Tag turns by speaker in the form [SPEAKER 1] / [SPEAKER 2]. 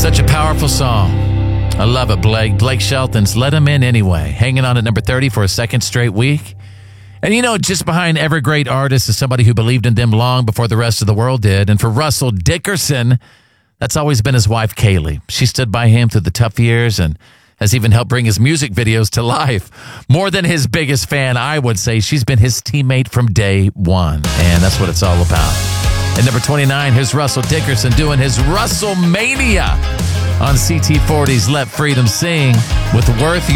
[SPEAKER 1] Such a powerful song. I love it, Blake. Blake Shelton's Let Him In Anyway, hanging on at number 30 for a second straight week. And you know, just behind every great artist is somebody who believed in them long before the rest of the world did. And for Russell Dickerson, that's always been his wife, Kaylee. She stood by him through the tough years and has even helped bring his music videos to life. More than his biggest fan, I would say. She's been his teammate from day one. And that's what it's all about. At number 29, here's Russell Dickerson doing his Russellmania on CT40's Let Freedom Sing with Worth